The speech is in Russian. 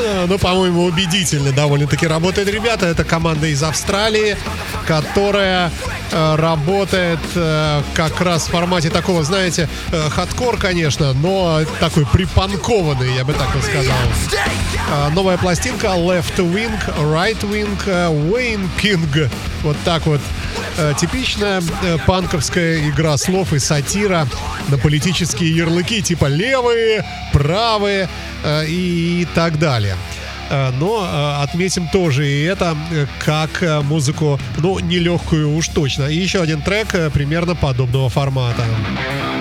Ну, по-моему, убедительно довольно-таки работает, ребята. Это команда из Австралии, которая работает как раз в формате такого, знаете, хардкор, конечно, но такой припанкованный, я бы так и сказал. Новая пластинка Left Wing, Right Wing, Wayne King. Вот так вот. Типичная панковская игра слов и сатира на политические ярлыки типа левые, правые и так далее. Но отметим тоже и это как музыку, ну, нелегкую уж точно. И еще один трек примерно подобного формата.